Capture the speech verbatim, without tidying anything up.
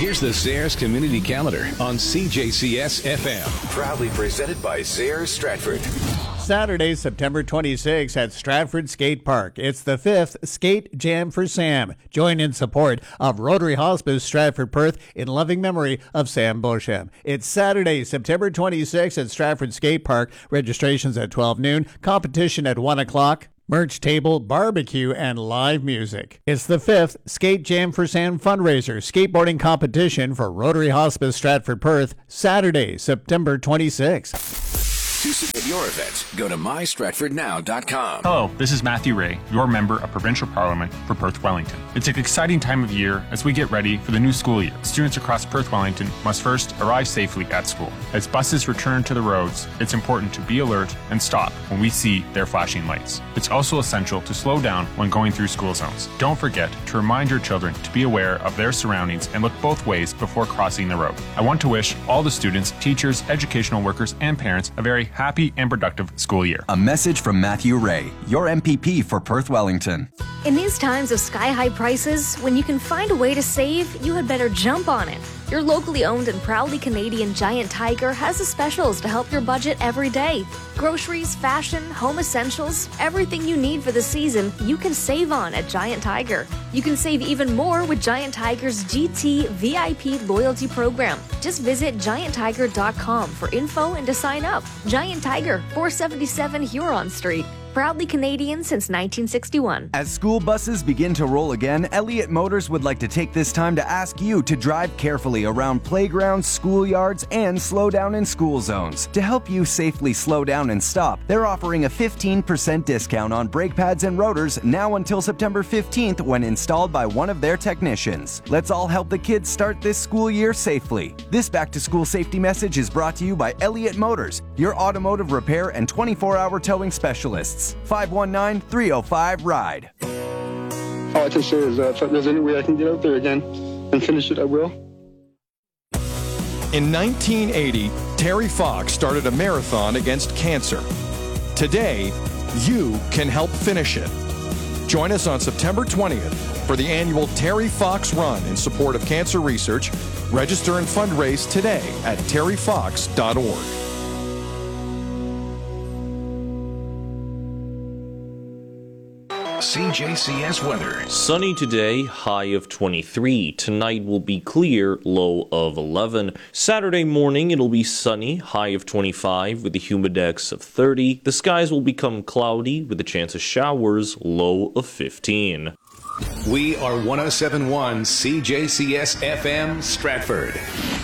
Here's the Zayres Community Calendar on C J C S F M. Proudly presented by Zayres Stratford. Saturday, September twenty-sixth at Stratford Skate Park. It's the fifth Skate Jam for Sam. Join in support of Rotary Hospice Stratford Perth in loving memory of Sam Bosham. It's Saturday, September twenty-sixth at Stratford Skate Park. Registrations at twelve noon. Competition at one o'clock. Merch table, barbecue, and live music. It's the fifth Skate Jam for Sam fundraiser skateboarding competition for Rotary Hospice Stratford Perth, Saturday, September twenty-sixth. To submit your event, go to my stratford now dot com. Hello, this is Matthew Ray, your member of Provincial Parliament for Perth Wellington. It's an exciting time of year as we get ready for the new school year. Students across Perth Wellington must first arrive safely at school. As buses return to the roads, it's important to be alert and stop when we see their flashing lights. It's also essential to slow down when going through school zones. Don't forget to remind your children to be aware of their surroundings and look both ways before crossing the road. I want to wish all the students, teachers, educational workers, and parents a very happy and productive school year. A message from Matthew Ray, your M P P for Perth Wellington. In these times of sky-high prices, when you can find a way to save, you had better jump on it. Your locally owned and proudly Canadian Giant Tiger has the specials to help your budget every day. Groceries, fashion, home essentials, everything you need for the season, you can save on at Giant Tiger. You can save even more with Giant Tiger's G T V I P loyalty program. Just visit giant tiger dot com for info and to sign up. Giant Tiger, four seventy-seven Huron Street. Proudly Canadian since nineteen sixty-one. As school buses begin to roll again, Elliott Motors would like to take this time to ask you to drive carefully around playgrounds, schoolyards, and slow down in school zones. To help you safely slow down and stop, they're offering a fifteen percent discount on brake pads and rotors now until September fifteenth when installed by one of their technicians. Let's all help the kids start this school year safely. This back-to-school safety message is brought to you by Elliott Motors, your automotive repair and twenty-four hour towing specialists. five one nine, three oh five, RIDE. All I can say is that if there's any way I can get out there again and finish it, I will. In nineteen eighty, Terry Fox started a marathon against cancer. Today, you can help finish it. Join us on September twentieth for the annual Terry Fox Run in support of cancer research. Register and fundraise today at terry fox dot org. C J C S weather. Sunny today, high of twenty-three. Tonight will be clear, low of eleven. Saturday morning it'll be sunny, high of twenty-five with a humidex of thirty. The skies will become cloudy with a chance of showers, low of fifteen. We are one oh seven point one C J C S F M Stratford.